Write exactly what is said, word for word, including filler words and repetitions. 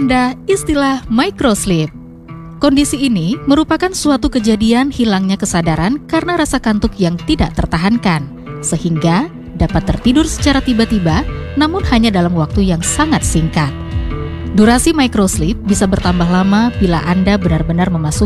Anda istilah microsleep. Kondisi ini merupakan suatu kejadian hilangnya kesadaran karena rasa kantuk yang tidak tertahankan, sehingga dapat tertidur secara tiba-tiba namun hanya dalam waktu yang sangat singkat. Durasi microsleep bisa bertambah lama bila Anda benar-benar memasuki